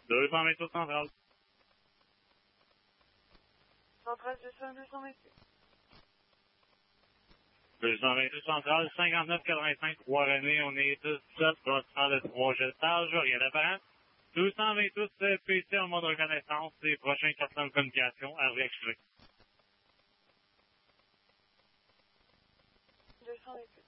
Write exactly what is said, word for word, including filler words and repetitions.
deux cent vingt-huit centrale. Centrale deux cents, deux cent vingt-huit. deux cent vingt-huit centrale, cinquante-neuf quatre-vingt-cinq, trois René, on est dix-sept, pour le trois jetage, rien d'apparent. deux cent vingt-huit P C en mode reconnaissance, les prochains quatre cents de communication à réactiver. deux cent vingt-huit.